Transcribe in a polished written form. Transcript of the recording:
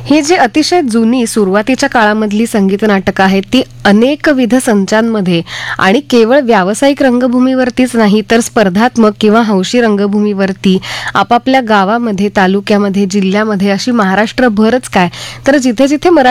ही जी अतिशय जुनी सुरुवातीच्या काळामधली संगीत नाटकं आहेत ती अनेकविध संचांमध्ये आणि केवळ व्यावसायिक रंगभूमीवरतीच नाही तर स्पर्धात्मक किंवा हौशी रंगभूमीवरती आपापल्या गावामध्ये, तालुक्यामध्ये, जिल्ह्यामध्ये अशी महाराष्ट्रभरच काय तर जिथे जिथे